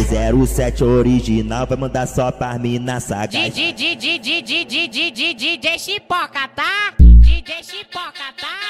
007 original vai mandar só pra mina sagaz. DJ Chipoca, tá? DJ Chipoca, tá?